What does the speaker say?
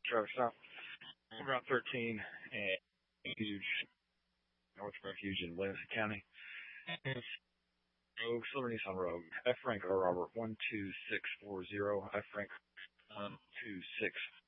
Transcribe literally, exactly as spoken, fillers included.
traffic stop. Route thirteen, and Refuge, North Refuge in Williamson County. Rogue, Silver Nissan Rogue. F Frank or Robert one two six four zero. F Frank one two six